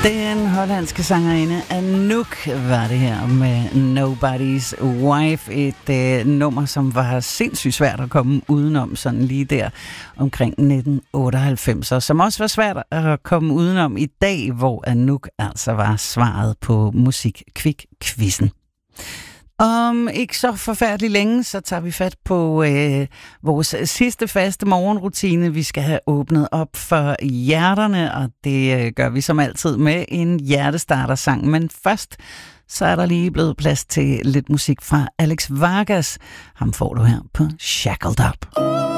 Den hollandske sangerinde Anouk var det her med Nobody's Wife. Et nummer, som var sindssygt svært at komme udenom sådan lige der omkring 1998. Og som også var svært at komme udenom i dag, hvor Anouk altså var svaret på Musikquik-quizzen. Om ikke så forfærdeligt længe, så tager vi fat på vores sidste faste morgenrutine. Vi skal have åbnet op for hjerterne, og det gør vi som altid med en hjertestartersang. Men først, så er der lige blevet plads til lidt musik fra Alex Vargas. Ham får du her på Shackled Up.